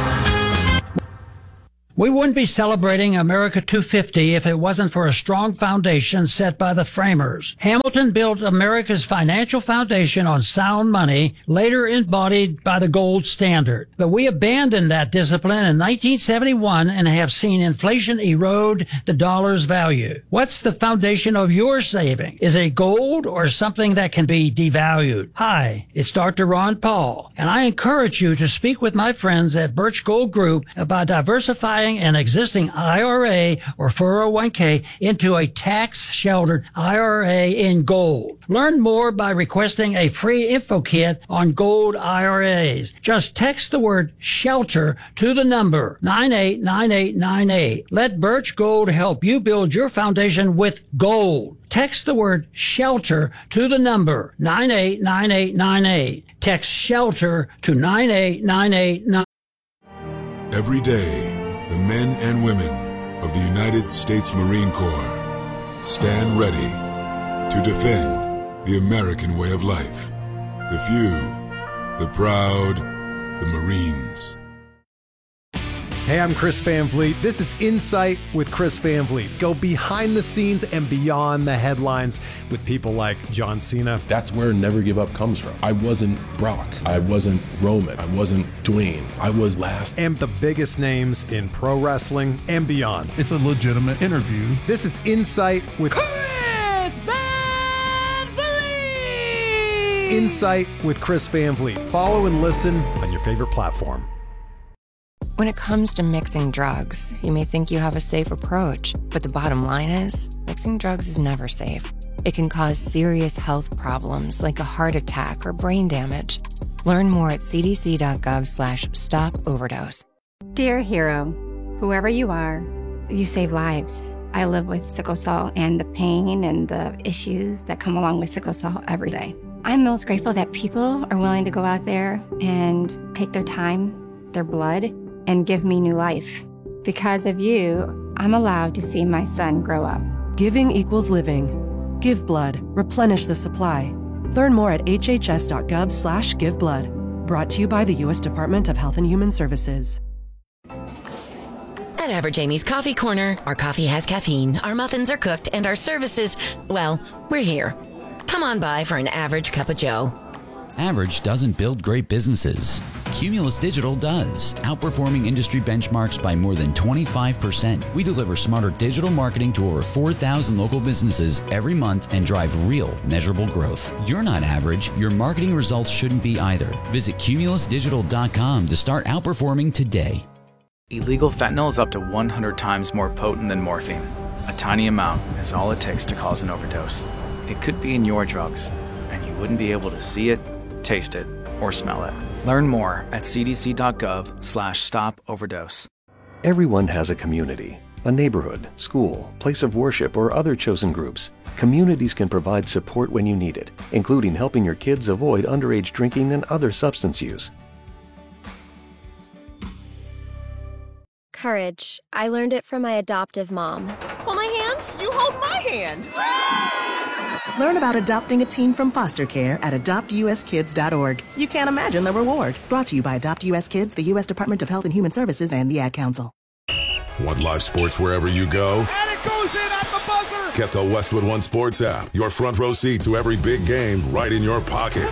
We wouldn't be celebrating America 250 if it wasn't for a strong foundation set by the framers. Hamilton built America's financial foundation on sound money, later embodied by the gold standard. But we abandoned that discipline in 1971 and have seen inflation erode the dollar's value. What's the foundation of your saving? Is it gold or something that can be devalued? Hi, it's Dr. Ron Paul, and I encourage you to speak with my friends at Birch Gold Group about diversifying an existing IRA or 401k into a tax-sheltered IRA in gold. Learn more by requesting a free info kit on gold IRAs. Just text the word SHELTER to the number 989898. Let Birch Gold help you build your foundation with gold. Text the word SHELTER to the number 989898. Text SHELTER to 98989. Every day, the men and women of the United States Marine Corps stand ready to defend the American way of life. The few, the proud, the Marines. Hey, I'm Chris Van Vliet. This is Insight with Chris Van Vliet. Go behind the scenes and beyond the headlines with people like John Cena. That's where Never Give Up comes from. I wasn't Brock. I wasn't Roman. I wasn't Dwayne. I was last. And the biggest names in pro wrestling and beyond. It's a legitimate interview. This is Insight with Chris Van Vliet. Insight with Chris Van Vliet. Follow and listen on your favorite platform. When it comes to mixing drugs, you may think you have a safe approach, but the bottom line is, mixing drugs is never safe. It can cause serious health problems like a heart attack or brain damage. Learn more at cdc.gov/stop-overdose. Dear hero, whoever you are, you save lives. I live with sickle cell and the pain and the issues that come along with sickle cell every day. I'm most grateful that people are willing to go out there and take their time, their blood, and give me new life. Because of you, I'm allowed to see my son grow up. Giving equals living. Give blood. Replenish the supply. Learn more at hhs.gov/giveblood. Brought to you by the U.S. Department of Health and Human Services. At Average Amy's Coffee Corner, our coffee has caffeine, our muffins are cooked, and our services, well, we're here. Come on by for an average cup of joe. Average doesn't build great businesses. Cumulus Digital does, outperforming industry benchmarks by more than 25%. We deliver smarter digital marketing to over 4,000 local businesses every month and drive real, measurable growth. You're not average. Your marketing results shouldn't be either. Visit cumulusdigital.com to start outperforming today. Illegal fentanyl is up to 100 times more potent than morphine. A tiny amount is all it takes to cause an overdose. It could be in your drugs, and you wouldn't be able to see it, taste it, or smell it. Learn more at cdc.gov/stop-overdose. Everyone has a community, a neighborhood, school, place of worship, or other chosen groups. Communities can provide support when you need it, including helping your kids avoid underage drinking and other substance use. Courage. I learned it from my adoptive mom. Hold my hand. You hold my hand. Learn about adopting a teen from foster care at adoptuskids.org. You can't imagine the reward. Brought to you by Adopt US Kids, the U.S. Department of Health and Human Services, and the Ad Council. Want live sports wherever you go? And it goes in at the buzzer. Get the Westwood One Sports app. Your front row seat to every big game right in your pocket.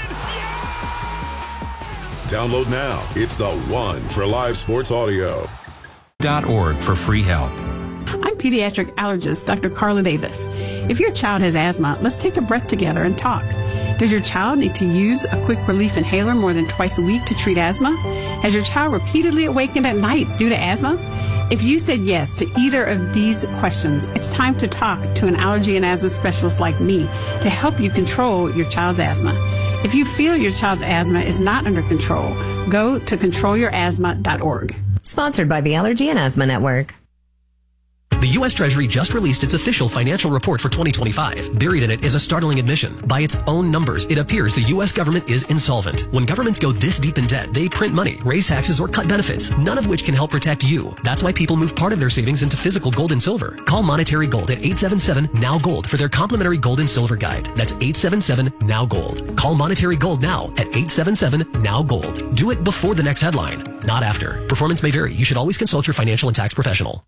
Download now. It's the one for live sports audio. .org for free help. I'm pediatric allergist Dr. Carla Davis. If your child has asthma, let's take a breath together and talk. Does your child need to use a quick relief inhaler more than twice a week to treat asthma? Has your child repeatedly awakened at night due to asthma? If you said yes to either of these questions, it's time to talk to an allergy and asthma specialist like me to help you control your child's asthma. If you feel your child's asthma is not under control, go to controlyourasthma.org. Sponsored by the Allergy and Asthma Network. The U.S. Treasury just released its official financial report for 2025. Buried in it is a startling admission. By its own numbers, it appears the U.S. government is insolvent. When governments go this deep in debt, they print money, raise taxes, or cut benefits, none of which can help protect you. That's why people move part of their savings into physical gold and silver. Call Monetary Gold at 877-NOW-GOLD for their complimentary gold and silver guide. That's 877-NOW-GOLD. Call Monetary Gold now at 877-NOW-GOLD. Do it before the next headline, not after. Performance may vary. You should always consult your financial and tax professional.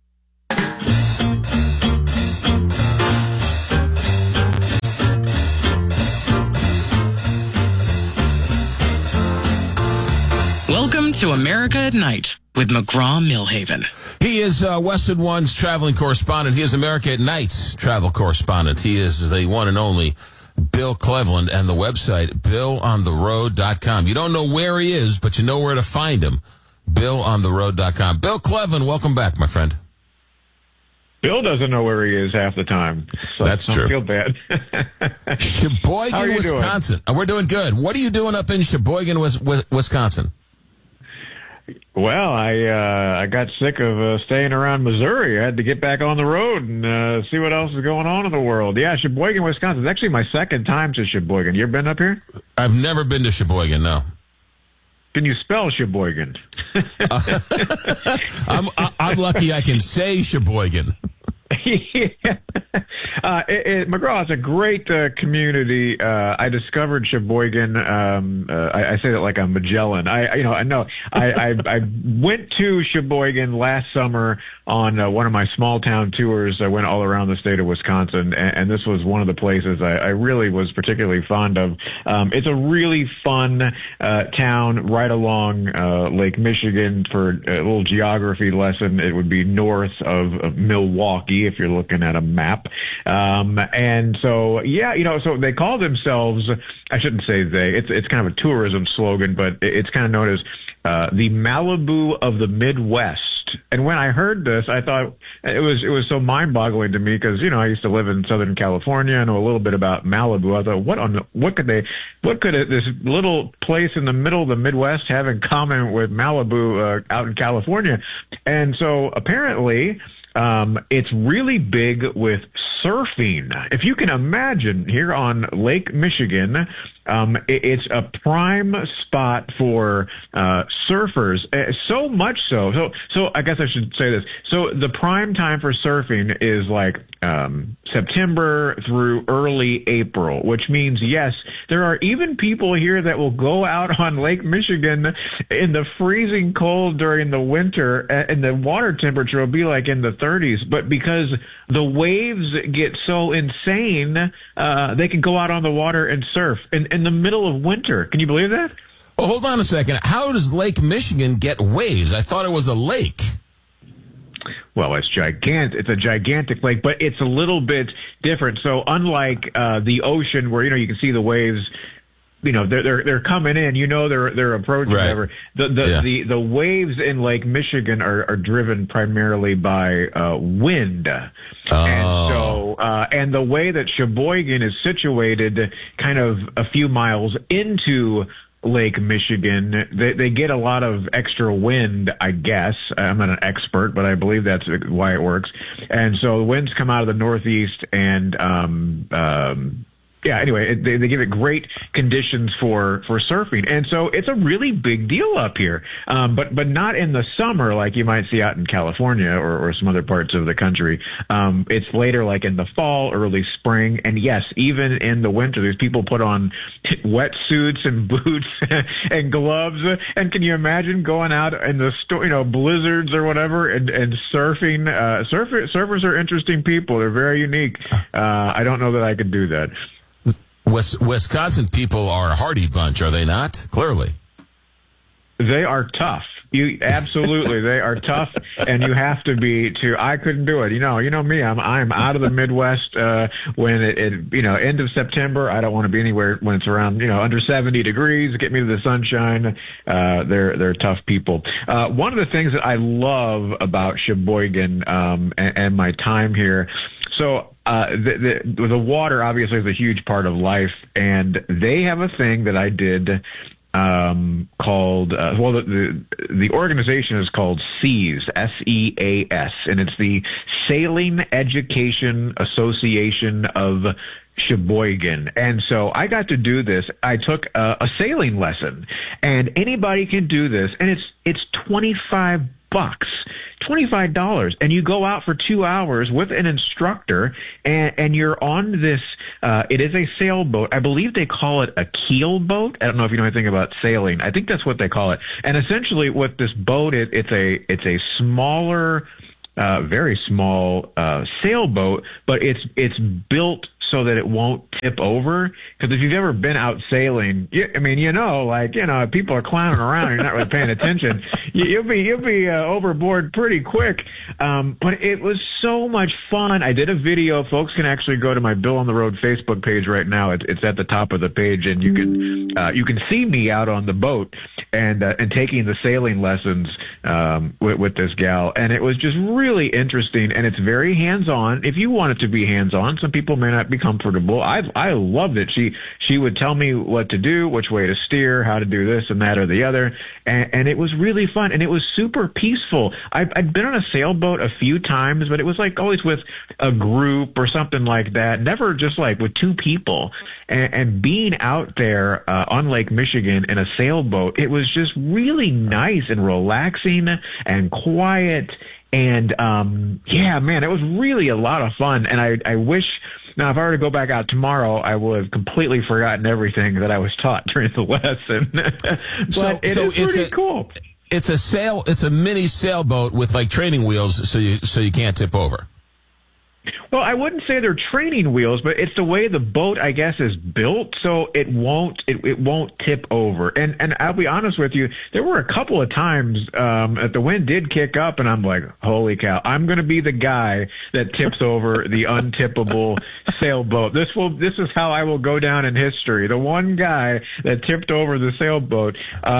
Welcome to America at Night with McGraw-Milhaven. He is Westwood One's traveling correspondent. He is America at Night's travel correspondent. He is the one and only Bill Cleveland, and the website, BillOnTheRoad.com. You don't know where he is, but you know where to find him. BillOnTheRoad.com. Bill Cleveland, welcome back, my friend. Bill doesn't know where he is half the time. So that's true. I feel bad. Sheboygan, Wisconsin. We're doing good. What are you doing up in Sheboygan, Wisconsin? Well, I got sick of staying around Missouri. I had to get back on the road and see what else is going on in the world. Yeah, Sheboygan, Wisconsin. It's actually my second time to Sheboygan. You ever been up here? I've never been to Sheboygan, no. Can you spell Sheboygan? I'm lucky I can say Sheboygan. McGraw, it's a great community. I discovered Sheboygan. I say that like I'm Magellan. I went to Sheboygan last summer on one of my small town tours. I went all around the state of Wisconsin, and this was one of the places I really was particularly fond of. It's a really fun town right along Lake Michigan. For a little geography lesson, it would be north of Milwaukee if you're looking at a map. And so, yeah, so they call themselves, I shouldn't say they, it's kind of a tourism slogan, but it's kind of known as the Malibu of the Midwest. And when I heard this, I thought it was so mind-boggling to me because, I used to live in Southern California. I know a little bit about Malibu. I thought, what could this little place in the middle of the Midwest have in common with Malibu out in California? And so apparently, it's really big with surfing. If you can imagine, here on Lake Michigan, it's a prime spot for surfers. So much so I guess I should say this. So the prime time for surfing is like September through early April, which means, yes, there are even people here that will go out on Lake Michigan in the freezing cold during the winter, and the water temperature will be like in the 30s. But because the waves get so insane, they can go out on the water and surf in the middle of winter. Can you believe that? Well, hold on a second. How does Lake Michigan get waves? I thought it was a lake. Well, it's gigantic. It's a gigantic lake, but it's a little bit different. So unlike the ocean where, you can see the waves, they're coming in, they're approaching, right. Whatever. The waves in Lake Michigan are driven primarily by wind. And so, and the way that Sheboygan is situated kind of a few miles into Lake Michigan, they get a lot of extra wind, I guess. I'm not an expert, but I believe that's why it works. And so the winds come out of the northeast and, anyway, they give it great conditions for surfing. And so it's a really big deal up here. But not in the summer like you might see out in California or some other parts of the country. It's later, like in the fall, early spring. And yes, even in the winter, there's people put on wetsuits and boots and gloves. And can you imagine going out in the blizzards or whatever and surfing? Surfers are interesting people. They're very unique. I don't know that I could do that. Wisconsin people are a hardy bunch, are they not? Clearly. They are tough. You absolutely, they are tough, and you have to be too. I couldn't do it. You know me. I'm out of the Midwest when it end of September. I don't want to be anywhere when it's around under 70 degrees. Get me to the sunshine. They're tough people. One of the things that I love about Sheboygan and my time here. So the water obviously is a huge part of life, and they have a thing that I did. Called the organization is called SEAS, SEAS, and it's the Sailing Education Association of Sheboygan. And so I got to do this. I took a sailing lesson, and anybody can do this, and it's $25. $25, and you go out for 2 hours with an instructor, and you're on this. It is a sailboat. I believe they call it a keel boat. I don't know if you know anything about sailing. I think that's what they call it. And essentially, with this boat, it's a smaller, very small sailboat, but it's built so that it won't tip over. Because if you've ever been out sailing, if people are clowning around, you're not really paying attention. You'll be overboard pretty quick. But it was so much fun. I did a video. Folks can actually go to my Bill on the Road Facebook page right now. It's at the top of the page, and you can see me out on the boat and taking the sailing lessons with this gal. And it was just really interesting, and it's very hands-on. If you want it to be hands-on, some people may not be comfortable. I loved it. She would tell me what to do, which way to steer, how to do this and that or the other, and it was really fun, and it was super peaceful. I'd been on a sailboat a few times, but it was like always with a group or something like that, never just like with two people. And being out there on Lake Michigan in a sailboat, it was just really nice and relaxing and quiet. And it was really a lot of fun. And I wish. Now, if I were to go back out tomorrow, I would have completely forgotten everything that I was taught during the lesson. But it's pretty cool. It's a mini sailboat with like training wheels, so you can't tip over. Well, I wouldn't say they're training wheels, but it's the way the boat, I guess, is built, so it won't tip over. And I'll be honest with you, there were a couple of times that the wind did kick up, and I'm like, holy cow, I'm going to be the guy that tips over the untippable sailboat. This is how I will go down in history. The one guy that tipped over the sailboat.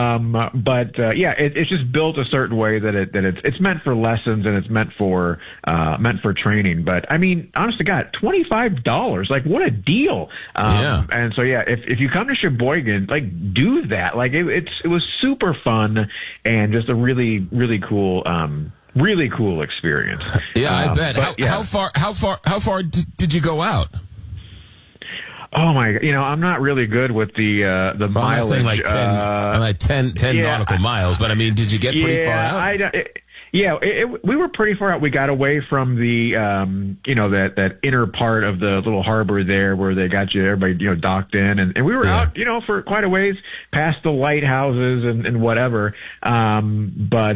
It's just built a certain way that it's meant for lessons and it's meant for training. But I mean, honest to God, $25, like what a deal. And so, if you come to Sheboygan, like do that. Like it was super fun and just a really, really cool, experience. Yeah, I bet. How far did you go out? Oh my! I'm not really good with the mileage. I'm like 10 nautical miles, but I mean, did you get pretty far out? We were pretty far out. We got away from the, that inner part of the little harbor there where they got everybody, docked in. And we were out, for quite a ways past the lighthouses and whatever. Man,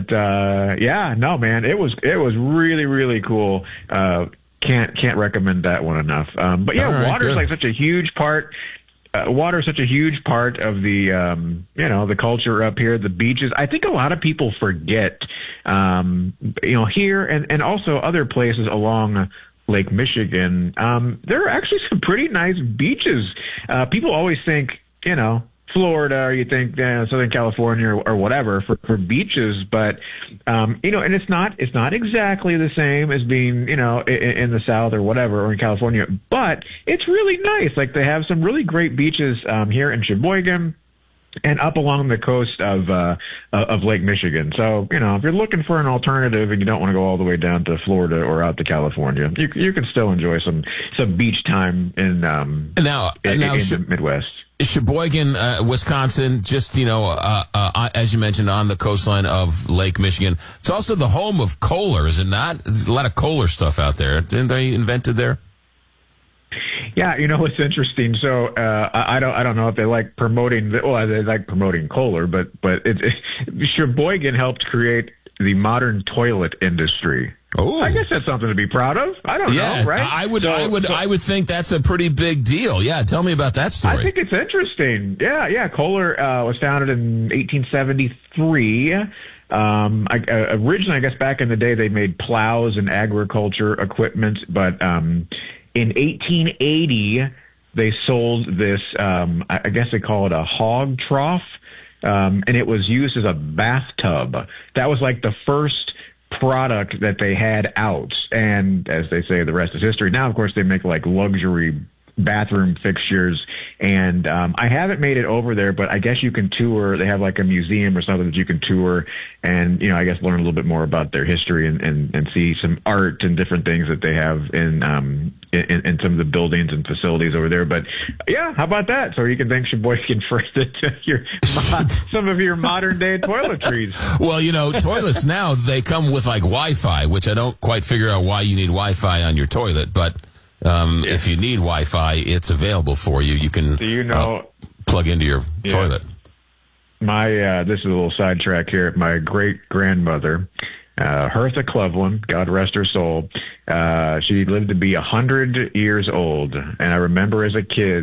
it was really, really cool. Can't recommend that one enough. Water's like such a huge part. Water is such a huge part of the, the culture up here, the beaches. I think a lot of people forget, here and also other places along Lake Michigan. There are actually some pretty nice beaches. People always think, Florida, or you think Southern California or whatever for beaches, but and it's not exactly the same as being in the South or whatever or in California, but it's really nice. Like they have some really great beaches here in Sheboygan and up along the coast of Lake Michigan. So if you're looking for an alternative and you don't want to go all the way down to Florida or out to California, you can still enjoy some beach time in the Midwest. Sheboygan, Wisconsin, just, as you mentioned, on the coastline of Lake Michigan. It's also the home of Kohler, is it not? There's a lot of Kohler stuff out there. Didn't they invent it there? Yeah, it's interesting. So I don't know if they like promoting they like promoting Kohler, but Sheboygan helped create the modern toilet industry. Oh, I guess that's something to be proud of. I don't know, right? I would think that's a pretty big deal. Yeah, tell me about that story. I think it's interesting. Yeah. Kohler was founded in 1873. Originally, I guess back in the day, they made plows and agriculture equipment, but in 1880, they sold this, I guess they call it a hog trough, and it was used as a bathtub. That was like the first product that they had out, and as they say, the rest is history. Now, of course, they make like luxury bathroom fixtures, and I haven't made it over there, but I guess you can tour. They have like a museum or something that you can tour, and I guess learn a little bit more about their history and see some art and different things that they have in some of the buildings and facilities over there. But yeah, how about that? So you can thank Sheboygan for some of your modern day toiletries. Well, toilets now, they come with like Wi-Fi, which I don't quite figure out why you need Wi-Fi on your toilet, but if you need Wi-Fi, it's available for you. You can plug into your toilet. This is a little sidetrack here. My great-grandmother, Hertha Cleveland, God rest her soul, she lived to be 100 years old. And I remember as a kid,